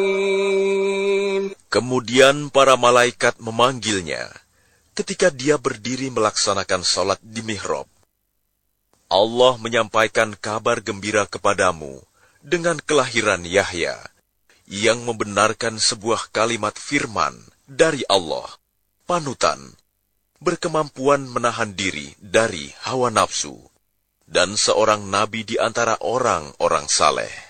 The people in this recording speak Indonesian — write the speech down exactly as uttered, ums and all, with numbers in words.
Kemudian para malaikat memanggilnya ketika dia berdiri melaksanakan salat di mihrab. Allah menyampaikan kabar gembira kepadamu dengan kelahiran Yahya, yang membenarkan sebuah kalimat firman dari Allah, panutan, berkemampuan menahan diri dari hawa nafsu, dan seorang nabi di antara orang-orang saleh.